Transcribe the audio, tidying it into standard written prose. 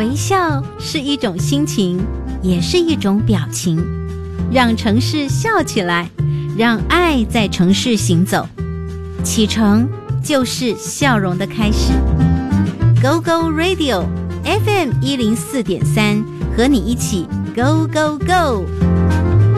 微笑是一种心情，也是一种表情。让城市笑起来，让爱在城市行走。启程就是笑容的开始。Go Go Radio FM 104.3，和你一起 Go Go Go。